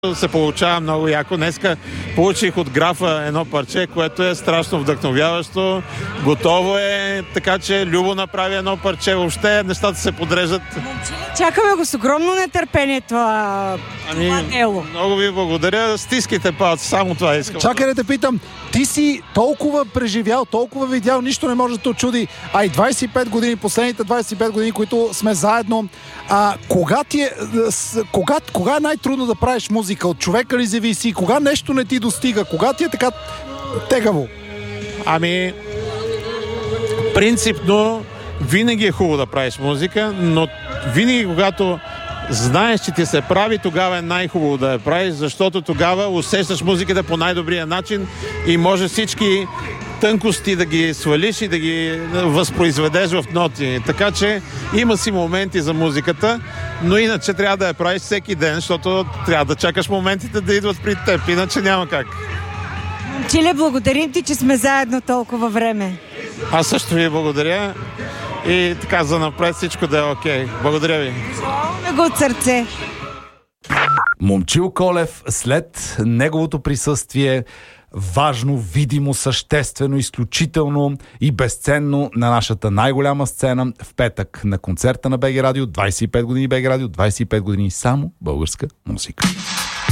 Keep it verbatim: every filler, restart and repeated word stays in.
се получава много яко. Днеска получих от графа едно парче, което е страшно вдъхновяващо. Готово е, така че Любо направи едно парче. Въобще нещата се подреждат. Чакаме го с огромно нетърпение това, ами, това дело. Много ви благодаря. Стискайте палци, само това искам. Чакай да те питам, ти си толкова преживял, толкова видял, нищо не може да те очуди. А и двайсет и пет години, последните двайсет и пет години, които сме заедно, а, кога ти е, с, кога, кога е най-трудно да правиш музика? От човека ли зависи? Кога нещо не ти достига? Кога ти е така тегаво? Ами, принципно, винаги е хубаво да правиш музика, но винаги когато знаеш, че ти се прави, тогава е най-хубаво да я правиш, защото тогава усещаш музиката по най-добрия начин и може всички тънкости да ги свалиш и да ги възпроизведеш в ноти. Така че има си моменти за музиката, но иначе трябва да я правиш всеки ден, защото трябва да чакаш моментите да идват при теб, иначе няма как. Чиле, благодарим ти, че сме заедно толкова време. Аз също ви благодаря и така за напред всичко да е окей. Благодаря ви. На го от сърце. Момчил Колев, след неговото присъствие, важно, видимо, съществено, изключително и безценно на нашата най-голяма сцена в петък на концерта на БГ Радио, двайсет и пет години БГ Радио, двайсет и пет години само българска музика.